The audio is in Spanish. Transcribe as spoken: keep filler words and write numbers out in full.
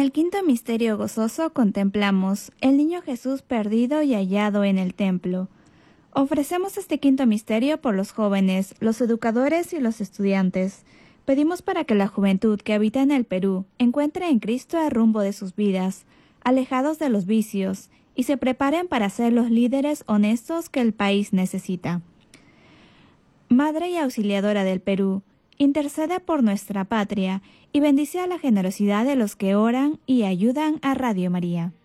el quinto misterio gozoso contemplamos el niño Jesús perdido y hallado en el templo. Ofrecemos este quinto misterio por los jóvenes, los educadores y los estudiantes. Pedimos para que la juventud que habita en el Perú encuentre en Cristo el rumbo de sus vidas, alejados de los vicios, y se preparen para ser los líderes honestos que el país necesita. Madre y auxiliadora del Perú, intercede por nuestra patria y bendice a la generosidad de los que oran y ayudan a Radio María.